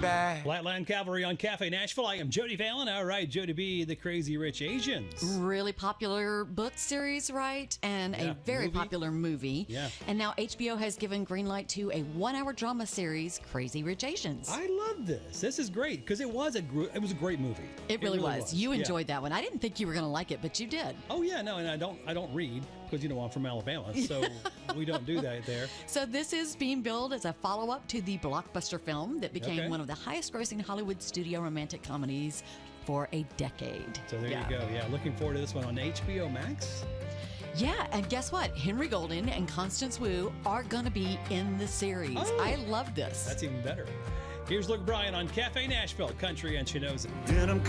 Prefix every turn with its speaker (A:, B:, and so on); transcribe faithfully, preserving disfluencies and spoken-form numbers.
A: back.
B: Flatland Cavalry on Cafe Nashville. I am Jody Fallon. All right, Jody B, The Crazy Rich Asians.
C: Really popular book series, right? And
B: Yeah,
C: a very
B: movie.
C: popular movie.
B: Yeah.
C: And now H B O has given green light to a one-hour drama series, Crazy Rich Asians.
B: I love this. This is great because it was a gr- it was a great movie.
C: It really, was. You
B: Yeah.
C: enjoyed that one. I didn't think you were going to like it, but you did.
B: Oh yeah, no, and I don't I don't read because you know I'm from Alabama, so we don't do that there.
C: So this is being billed as a follow-up to the blockbuster film that became
B: Okay.
C: one of the highest-grossing Hollywood studio romantic comedies for a decade.
B: So there
C: Yeah.
B: you go. Yeah, looking forward to this one on H B O Max.
C: Yeah, and guess what? Henry Golden and Constance Wu are going to be in the series.
B: Oh.
C: I love this.
B: That's even better. Here's Luke Bryan on Cafe Nashville, Country and Chinoza.
A: Denim